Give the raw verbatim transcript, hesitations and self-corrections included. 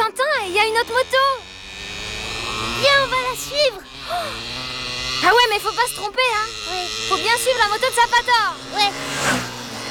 Tintin, il y a une autre moto. Viens, on va la suivre. Ah ouais, mais faut pas se tromper, hein. Ouais, Faut bien suivre la moto de Zapator. ouais.